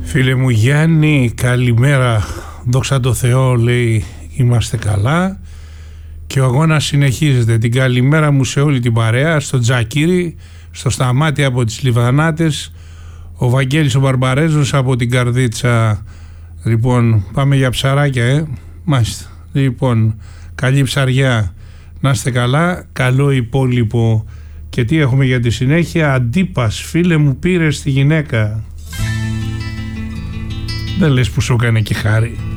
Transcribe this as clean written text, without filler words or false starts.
Φίλε μου Γιάννη, καλημέρα, δόξα τω Θεώ, λέει, είμαστε καλά και ο αγώνας συνεχίζεται. Την καλημέρα μου σε όλη την παρέα, στο Τζακίρι, στο Σταμάτη από τις Λιβανάτες, ο Βαγγέλης ο Μπαρμπαρέζος από την Καρδίτσα. Λοιπόν, πάμε για ψαράκια, μάλιστα. Λοιπόν, καλή ψαριά, να είστε καλά, καλό υπόλοιπο. Και τι έχουμε για τη συνέχεια? Αντίπας, φίλε μου, πήρε τη γυναίκα. Δεν λες που σου έκανε και χάρη?